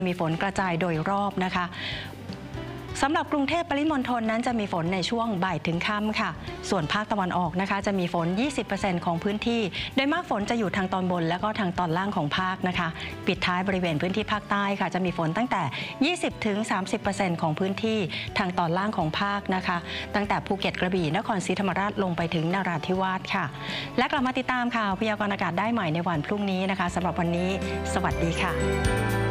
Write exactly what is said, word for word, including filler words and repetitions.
มีฝนกระจายโดยรอบนะคะสำหรับกรุงเทพปริมณฑลนั้นจะมีฝนในช่วงบ่ายถึงค่ำค่ะส่วนภาคตะวันออกนะคะจะมีฝน ยี่สิบเปอร์เซ็นต์ ของพื้นที่โดยมากฝนจะอยู่ทางตอนบนและก็ทางตอนล่างของภาคนะคะปิดท้ายบริเวณพื้นที่ภาคใต้ค่ะจะมีฝนตั้งแต่ ยี่สิบถึงสามสิบเปอร์เซ็นต์ ของพื้นที่ทางตอนล่างของภาคนะคะตั้งแต่ภูเก็ตกระบี่นครศรีธรรมราชลงไปถึงนราธิวาสค่ะและกลับมาติดตามข่าวพยากรณ์อากาศได้ใหม่ในวันพรุ่งนี้นะคะสำหรับวันนี้สวัสดีค่ะ